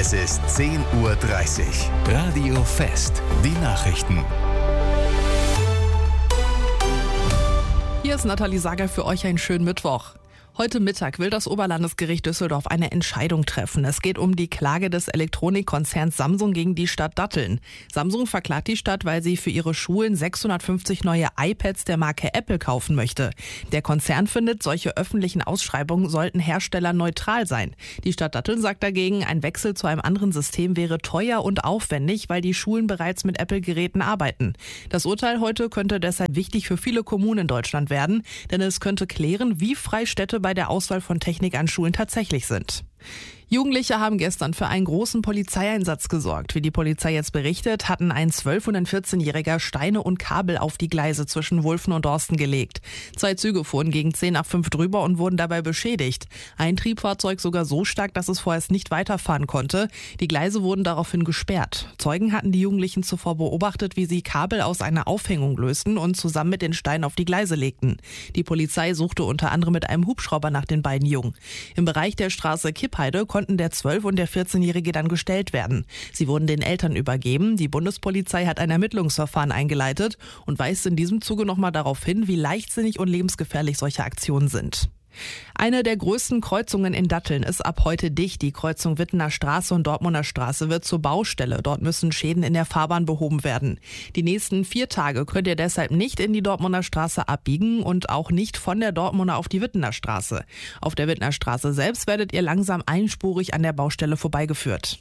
Es ist 10:30 Uhr. Radio Fest. Die Nachrichten. Hier ist Nathalie Sager für euch einen schönen Mittwoch. Heute Mittag will das Oberlandesgericht Düsseldorf eine Entscheidung treffen. Es geht um die Klage des Elektronikkonzerns Samsung gegen die Stadt Datteln. Samsung verklagt die Stadt, weil sie für ihre Schulen 650 neue iPads der Marke Apple kaufen möchte. Der Konzern findet, solche öffentlichen Ausschreibungen sollten herstellerneutral sein. Die Stadt Datteln sagt dagegen, ein Wechsel zu einem anderen System wäre teuer und aufwendig, weil die Schulen bereits mit Apple-Geräten arbeiten. Das Urteil heute könnte deshalb wichtig für viele Kommunen in Deutschland werden, denn es könnte klären, wie frei Städte bei der Auswahl von Technik an Schulen tatsächlich sind. Jugendliche haben gestern für einen großen Polizeieinsatz gesorgt. Wie die Polizei jetzt berichtet, hatten ein 12- und ein 14-Jähriger Steine und Kabel auf die Gleise zwischen Wulfen und Dorsten gelegt. 2 Züge fuhren gegen 10 nach 5 drüber und wurden dabei beschädigt. Ein Triebfahrzeug sogar so stark, dass es vorerst nicht weiterfahren konnte. Die Gleise wurden daraufhin gesperrt. Zeugen hatten die Jugendlichen zuvor beobachtet, wie sie Kabel aus einer Aufhängung lösten und zusammen mit den Steinen auf die Gleise legten. Die Polizei suchte unter anderem mit einem Hubschrauber nach den beiden Jungen. Im Bereich der Straße Kippheide konnten der 12- und der 14-Jährige dann gestellt werden. Sie wurden den Eltern übergeben. Die Bundespolizei hat ein Ermittlungsverfahren eingeleitet und weist in diesem Zuge nochmal darauf hin, wie leichtsinnig und lebensgefährlich solche Aktionen sind. Eine der größten Kreuzungen in Datteln ist ab heute dicht. Die Kreuzung Wittener Straße und Dortmunder Straße wird zur Baustelle. Dort müssen Schäden in der Fahrbahn behoben werden. Die nächsten 4 Tage könnt ihr deshalb nicht in die Dortmunder Straße abbiegen und auch nicht von der Dortmunder auf die Wittener Straße. Auf der Wittener Straße selbst werdet ihr langsam einspurig an der Baustelle vorbeigeführt.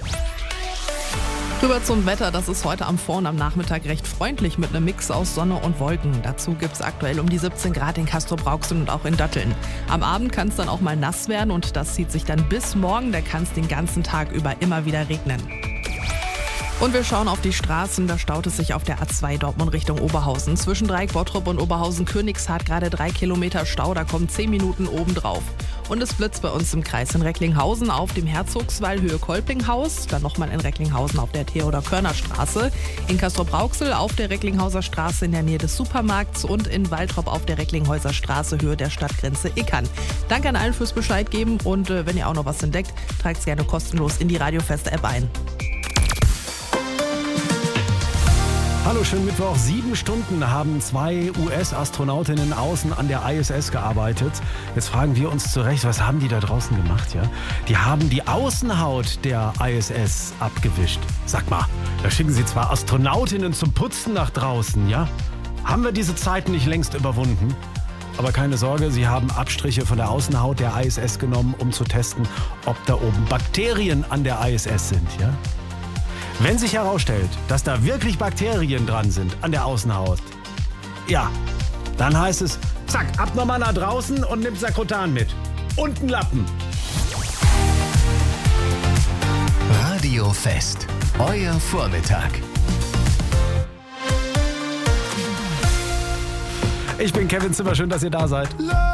Rüber zum Wetter, das ist heute am Vor- und am Nachmittag recht freundlich mit einem Mix aus Sonne und Wolken. Dazu gibt es aktuell um die 17 Grad in Castrop-Rauxel und auch in Datteln. Am Abend kann es dann auch mal nass werden und das zieht sich dann bis morgen. Da kann es den ganzen Tag über immer wieder regnen. Und wir schauen auf die Straßen, da staut es sich auf der A2 Dortmund Richtung Oberhausen. Zwischen Dreieck Bottrop und Oberhausen-Königshardt gerade 3 Kilometer Stau, da kommen 10 Minuten obendrauf. Und es blitzt bei uns im Kreis in Recklinghausen auf dem Herzogswall Höhe Kolpinghaus, dann nochmal in Recklinghausen auf der Theodor-Körner-Straße, in Castrop-Rauxel auf der Recklinghauser Straße in der Nähe des Supermarkts und in Waltrop auf der Recklinghäuser Straße Höhe der Stadtgrenze Ickern. Danke an allen fürs Bescheid geben und wenn ihr auch noch was entdeckt, tragt es gerne kostenlos in die Radiofest-App ein. Hallo, schönen Mittwoch. 7 Stunden haben 2 US-Astronautinnen außen an der ISS gearbeitet. Jetzt fragen wir uns zurecht, was haben die da draußen gemacht? Ja? Die haben die Außenhaut der ISS abgewischt. Sag mal, da schicken sie zwar Astronautinnen zum Putzen nach draußen, ja? Haben wir diese Zeiten nicht längst überwunden? Aber keine Sorge, sie haben Abstriche von der Außenhaut der ISS genommen, um zu testen, ob da oben Bakterien an der ISS sind, ja? Wenn sich herausstellt, dass da wirklich Bakterien dran sind an der Außenhaut, ja, dann heißt es, zack, ab nochmal nach draußen und nimm Sakrotan mit. Und einen Lappen. Radio Fest. Euer Vormittag. Ich bin Kevin Zimmer, schön, dass ihr da seid.